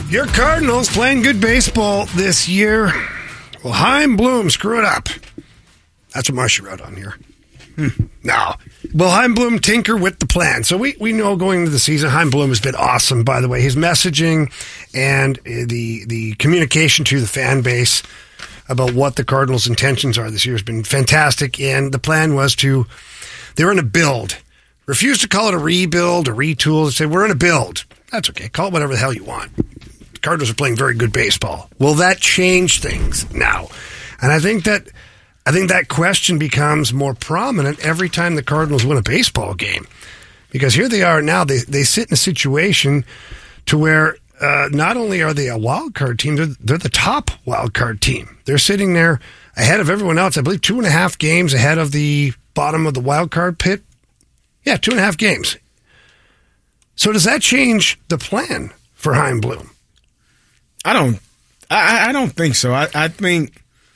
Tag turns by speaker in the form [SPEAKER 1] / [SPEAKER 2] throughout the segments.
[SPEAKER 1] Your Cardinals playing good baseball this year. Well, Chaim Bloom screw it up. That's what Marcia wrote on here. No. Well, Chaim Bloom tinker with the plan. So we know going into the season, Chaim Bloom has been awesome, by the way. His messaging and the communication to the fan base about what the Cardinals' intentions are this year has been fantastic. And the plan was they were in a build. Refused to call it a rebuild, a retool. They said, we're in a build. That's okay. Call it whatever the hell you want. The Cardinals are playing very good baseball. Will that change things now? And I think that question becomes more prominent every time the Cardinals win a baseball game. Because here they are now, they sit in a situation to where not only are they a wild card team, they're the top wild card team. They're sitting there ahead of everyone else. I believe 2.5 games ahead of the bottom of the wild card pit. Yeah, 2.5 games. So does that change the plan for Chaim Bloom?
[SPEAKER 2] I don't think so. I think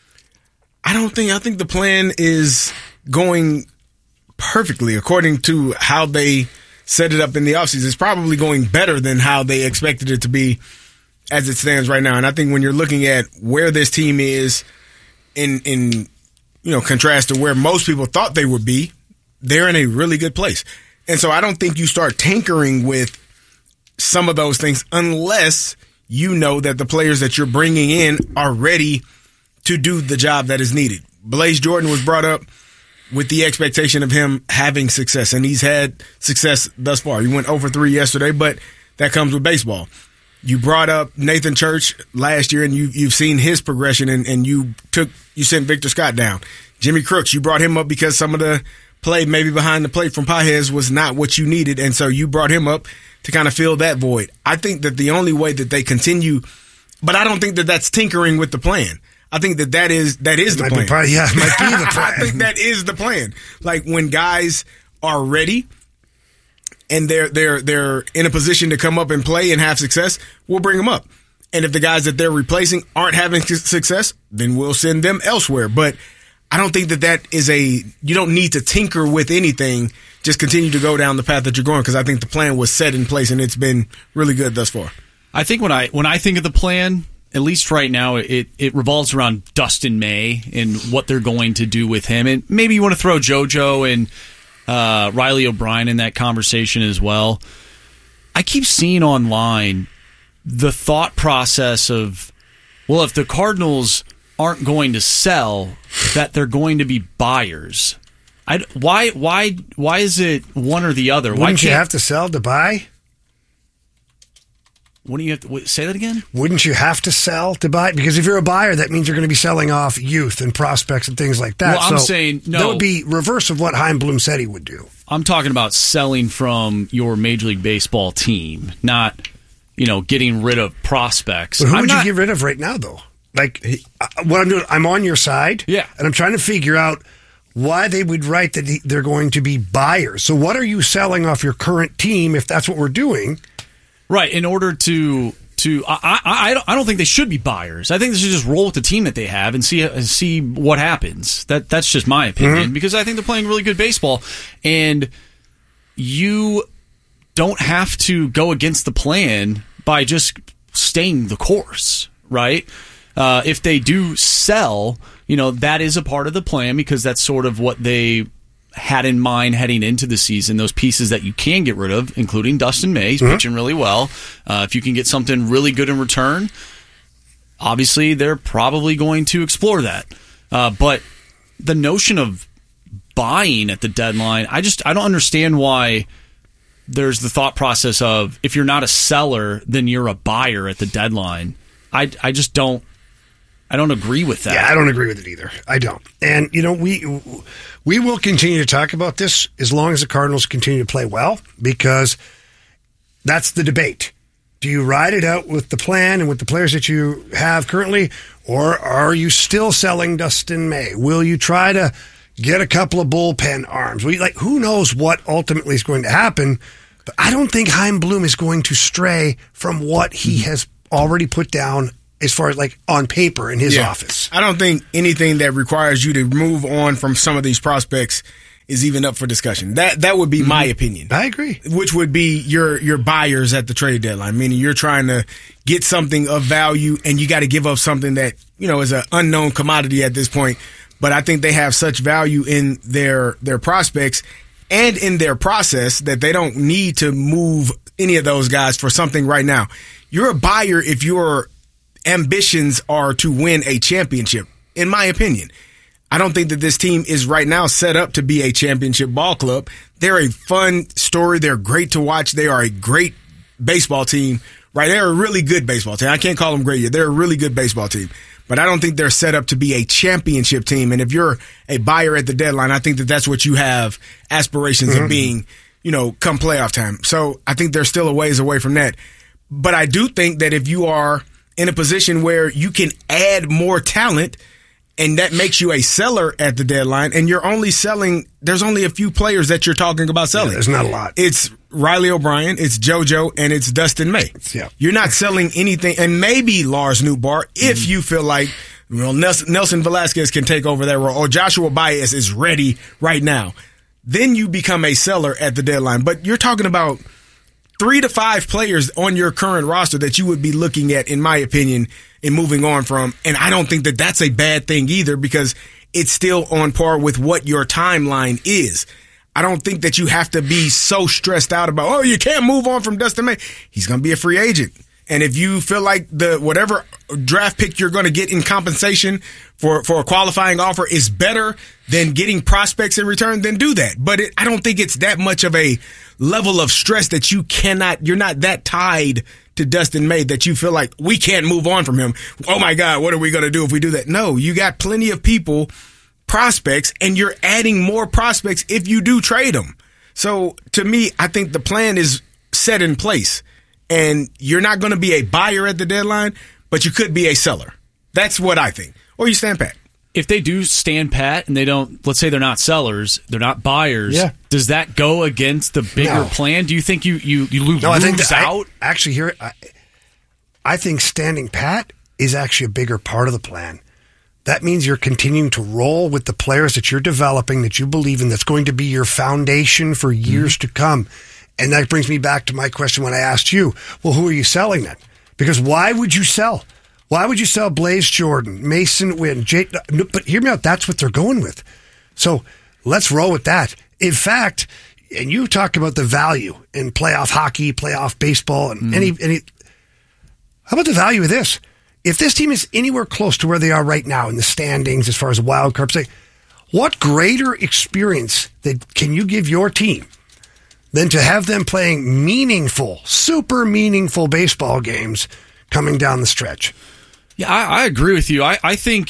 [SPEAKER 2] the plan is going perfectly according to how they set it up in the offseason. It's probably going better than how they expected it to be as it stands right now. And I think when you're looking at where this team is in contrast to where most people thought they would be, they're in a really good place. And so I don't think you start tinkering with some of those things unless you know that the players that you're bringing in are ready to do the job that is needed. Blaze Jordan was brought up with the expectation of him having success, and he's had success thus far. He went over 3 yesterday, but that comes with baseball. You brought up Nathan Church last year, and you've seen his progression, and you sent Victor Scott down. Jimmy Crooks, you brought him up because some of the play maybe behind the plate from Pages was not what you needed, and so you brought him up to kind of fill that void. I think that the only way that they continue, but I don't think that that's tinkering with the plan. I think that is the plan.
[SPEAKER 1] It might be the plan.
[SPEAKER 2] I think that is the plan. Like when guys are ready and they're in a position to come up and play and have success, we'll bring them up. And if the guys that they're replacing aren't having success, then we'll send them elsewhere. But I don't think that is you don't need to tinker with anything. Just continue to go down the path that you're going, because I think the plan was set in place and it's been really good thus far.
[SPEAKER 3] I think when I think of the plan, at least right now, it revolves around Dustin May and what they're going to do with him. And maybe you want to throw JoJo and Riley O'Brien in that conversation as well. I keep seeing online the thought process of, well, if the Cardinals aren't going to sell, that they're going to be buyers. Why is it one or the other?
[SPEAKER 1] Wouldn't you have to sell to buy?
[SPEAKER 3] What do you have to say that again?
[SPEAKER 1] Wouldn't you have to sell to buy? Because if you're a buyer, that means you're going to be selling off youth and prospects and things like that.
[SPEAKER 3] Well, I'm saying no.
[SPEAKER 1] That would be reverse of what Chaim Bloom said he would do.
[SPEAKER 3] I'm talking about selling from your Major League Baseball team, not getting rid of prospects.
[SPEAKER 1] But who would you get rid of right now, though? Like what I'm doing, I'm on your side,
[SPEAKER 3] yeah,
[SPEAKER 1] and I'm trying to figure out why they would write that they're going to be buyers. So what are you selling off your current team if that's what we're doing?
[SPEAKER 3] Right, in order to I don't think they should be buyers. I think they should just roll with the team that they have and see what happens. That's just my opinion, because I think they're playing really good baseball, and you don't have to go against the plan by just staying the course, right? If they do sell, that is a part of the plan, because that's sort of what they had in mind heading into the season, those pieces that you can get rid of, including Dustin May. He's pitching really well. If you can get something really good in return, obviously they're probably going to explore that. But the notion of buying at the deadline, I don't understand why there's the thought process of, if you're not a seller, then you're a buyer at the deadline. I just don't agree with that.
[SPEAKER 1] Yeah, I don't agree with it either. I don't. And, we will continue to talk about this as long as the Cardinals continue to play well, because that's the debate. Do you ride it out with the plan and with the players that you have currently, or are you still selling Dustin May? Will you try to get a couple of bullpen arms? Who knows what ultimately is going to happen, but I don't think Chaim Bloom is going to stray from what he has already put down as far as on paper in his office.
[SPEAKER 2] I don't think anything that requires you to move on from some of these prospects is even up for discussion. That would be my opinion.
[SPEAKER 1] I agree.
[SPEAKER 2] Which would be your buyers at the trade deadline, meaning you're trying to get something of value and you got to give up something that, is an unknown commodity at this point. But I think they have such value in their prospects and in their process that they don't need to move any of those guys for something right now. You're a buyer if your ambitions are to win a championship, in my opinion. I don't think that this team is right now set up to be a championship ball club. They're a fun story. They're great to watch. They are a great baseball team, right? They're a really good baseball team. I can't call them great yet. They're a really good baseball team. But I don't think they're set up to be a championship team. And if you're a buyer at the deadline, I think that that's what you have aspirations of being, come playoff time. So I think they're still a ways away from that. But I do think that if you are in a position where you can add more talent, and that makes you a seller at the deadline, and you're only selling, there's only a few players that you're talking about selling.
[SPEAKER 1] Yeah, there's not a lot.
[SPEAKER 2] It's Riley O'Brien, it's JoJo, and it's Dustin May.
[SPEAKER 1] Yeah.
[SPEAKER 2] You're not selling anything, and maybe Lars Nootbaar, if you feel like Nelson Velasquez can take over that role, or Joshua Baez is ready right now. Then you become a seller at the deadline. But you're talking about 3 to 5 players on your current roster that you would be looking at, in my opinion, and moving on from. And I don't think that that's a bad thing either, because it's still on par with what your timeline is. I don't think that you have to be so stressed out about, you can't move on from Dustin May. He's going to be a free agent. And if you feel like whatever draft pick you're going to get in compensation for a qualifying offer is better than getting prospects in return, then do that. But I don't think it's that much of a level of stress that you're not that tied to Dustin May that you feel like we can't move on from him. Oh my God, what are we going to do if we do that? No, you got plenty of people, prospects, and you're adding more prospects if you do trade them. So to me, I think the plan is set in place. And you're not going to be a buyer at the deadline, but you could be a seller. That's what I think. Or you stand pat.
[SPEAKER 3] If they do stand pat and they don't, let's say they're not sellers, they're not buyers, does that go against the bigger plan? Do you think you lose out?
[SPEAKER 1] I think standing pat is actually a bigger part of the plan. That means you're continuing to roll with the players that you're developing, that you believe in, that's going to be your foundation for years to come. And that brings me back to my question when I asked you, well, who are you selling then? Because why would you sell? Why would you sell Blaze Jordan, Mason Wynn, Jake? But hear me out. That's what they're going with. So let's roll with that. In fact, and you talk about the value in playoff hockey, playoff baseball, and any. How about the value of this? If this team is anywhere close to where they are right now in the standings, as far as the wild card say, what greater experience can you give your team than to have them playing meaningful, super meaningful baseball games coming down the stretch?
[SPEAKER 3] Yeah, I agree with you. I think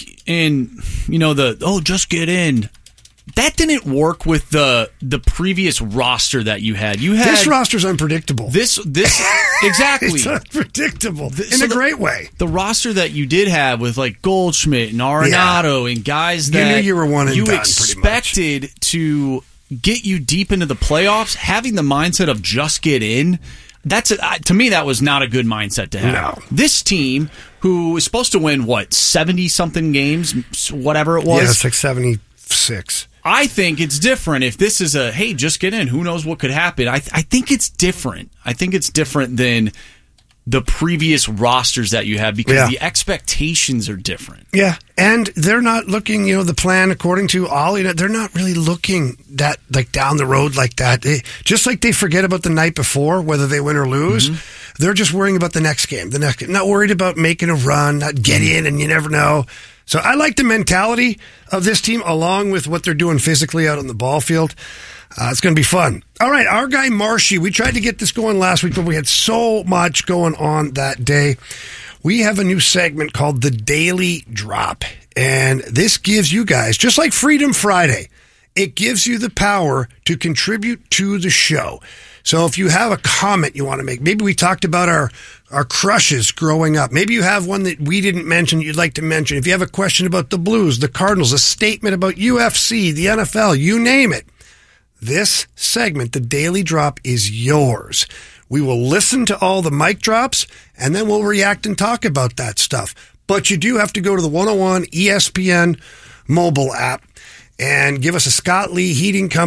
[SPEAKER 3] just get in. That didn't work with the previous roster that you had.
[SPEAKER 1] This roster's unpredictable.
[SPEAKER 3] This exactly.
[SPEAKER 1] It's unpredictable in a great way.
[SPEAKER 3] The roster that you did have with like Goldschmidt and Arenado and guys that
[SPEAKER 1] you knew you were one and done,
[SPEAKER 3] expected to get you deep into the playoffs, having the mindset of just get in, to me, that was not a good mindset to have.
[SPEAKER 1] No.
[SPEAKER 3] This team, who is supposed to win, 70-something games, whatever it was?
[SPEAKER 1] Yeah, it's like 76.
[SPEAKER 3] I think it's different. If this is hey, just get in, who knows what could happen. I think it's different. I think it's different than the previous rosters that you have, because the expectations are different.
[SPEAKER 1] Yeah, and they're not looking, the plan according to Ollie, they're not really looking that like down the road like that. Just like they forget about the night before, whether they win or lose, they're just worrying about the next game. Not worried about making a run, not get in, and you never know. So I like the mentality of this team, along with what they're doing physically out on the ball field. It's going to be fun. All right, our guy Marshy, we tried to get this going last week, but we had so much going on that day. We have a new segment called The Daily Drop, and this gives you guys, just like Freedom Friday, it gives you the power to contribute to the show. So if you have a comment you want to make, maybe we talked about our crushes growing up. Maybe you have one that we didn't mention you'd like to mention. If you have a question about the Blues, the Cardinals, a statement about UFC, the NFL, you name it. This segment, The Daily Drop, is yours. We will listen to all the mic drops, and then we'll react and talk about that stuff. But you do have to go to the 101 ESPN mobile app and give us a Scott Lee Heating Company